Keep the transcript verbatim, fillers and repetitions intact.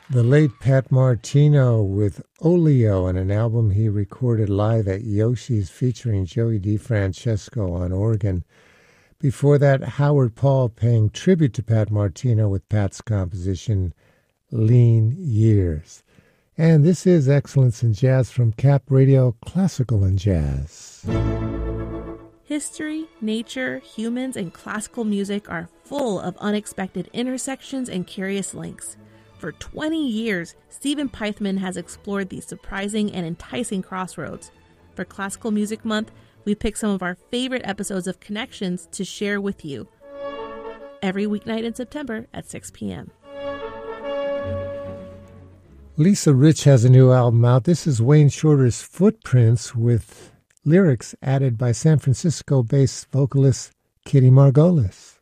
The late Pat Martino with Olio on an album he recorded live at Yoshi's featuring Joey DeFrancesco on organ. Before that, Howard Paul paying tribute to Pat Martino with Pat's composition, Lean Years. And this is Excellence in Jazz from Cap Radio, Classical and Jazz. History, nature, humans, and classical music are full of unexpected intersections and curious links. For twenty years, Stephen Peithman has explored these surprising and enticing crossroads. For Classical Music Month, we picked some of our favorite episodes of Connections to share with you every weeknight in September at six p.m. Lisa Rich has a new album out. This is Wayne Shorter's Footprints with lyrics added by San Francisco-based vocalist Kitty Margolis.